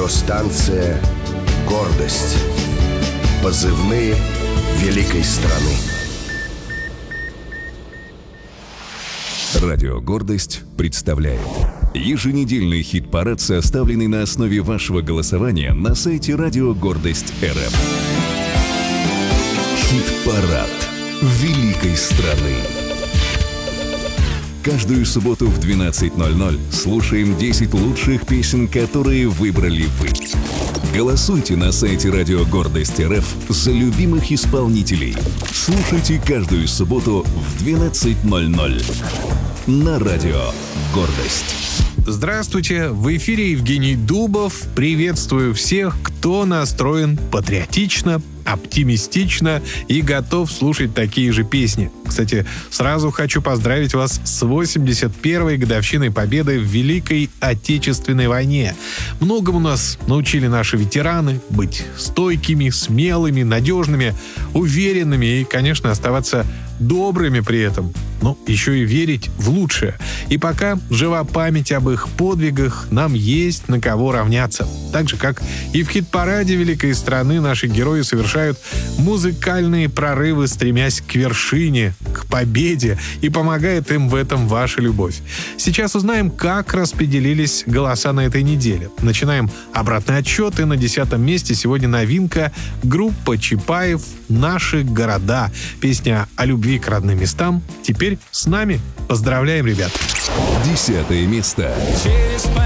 Радиостанция «Гордость». Позывные великой страны. Радио «Гордость» представляет еженедельный хит-парад, составленный на основе вашего голосования на сайте Радио Гордость РФ. Хит-парад великой страны. Каждую субботу в 12:00 слушаем 10 лучших песен, которые выбрали вы. Голосуйте на сайте Радио Гордость РФ за любимых исполнителей. Слушайте каждую субботу в 12:00 на Радио Гордость. Здравствуйте, в эфире Евгений Дубов. Приветствую всех, кто настроен патриотично, оптимистично и готов слушать такие же песни. Кстати, сразу хочу поздравить вас с 81-й годовщиной победы в Великой Отечественной войне. Многому нас научили наши ветераны быть стойкими, смелыми, надежными, уверенными и, конечно, оставаться добрыми при этом. Но еще и верить в лучшее. И пока жива память об их подвигах, нам есть на кого равняться. Так же, как и в хит-параде великой страны, наши герои совершают музыкальные прорывы, стремясь к вершине, к победе, и помогает им в этом ваша любовь. Сейчас узнаем, как распределились голоса на этой неделе. Начинаем обратный отсчет, и на 10-м месте сегодня новинка группа Чапаев «Наши города». Песня о любви к родным местам теперь с нами. Поздравляем, ребят! 10-е место.